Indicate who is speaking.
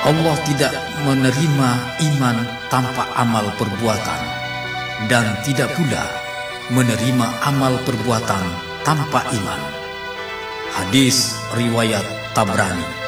Speaker 1: Allah tidak menerima iman tanpa amal perbuatan, dan tidak pula menerima amal perbuatan tanpa iman. Hadis riwayat Tabrani.